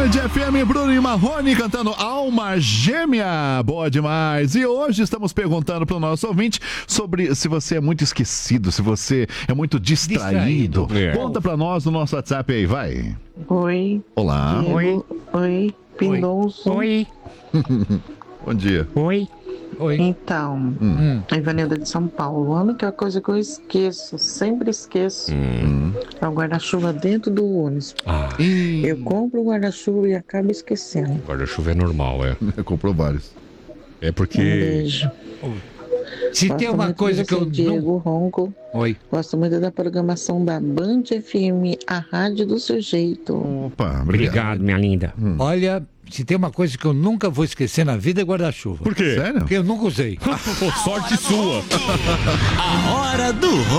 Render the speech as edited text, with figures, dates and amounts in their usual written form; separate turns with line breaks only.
Band FM, Bruno e Marrone cantando Alma Gêmea, boa demais. E hoje estamos perguntando para o nosso ouvinte sobre se você é muito esquecido, se você é muito distraído. Conta para nós no nosso WhatsApp aí, vai.
Oi.
Olá.
Diego. Oi. Pinoso.
Oi.
Bom dia.
Oi. Oi.
Então, a Ivanilda de São Paulo. A única coisa que eu esqueço, sempre esqueço, é o guarda-chuva dentro do ônibus. Eu compro o guarda-chuva e acabo esquecendo.
Guarda-chuva é normal, é.
Comprou vários.
É
Um
porque...
beijo.
Se
Gosto
tem uma
muito
coisa
de
que eu
você, Diego
não...
Ronco.
Oi.
Gosto muito da programação da Band FM, a rádio do seu jeito.
Opa,
Obrigado, minha linda.
Olha, se tem uma coisa que eu nunca vou esquecer na vida é guarda-chuva.
Por quê?
Sério?
Porque eu nunca usei.
Sorte sua.
A hora do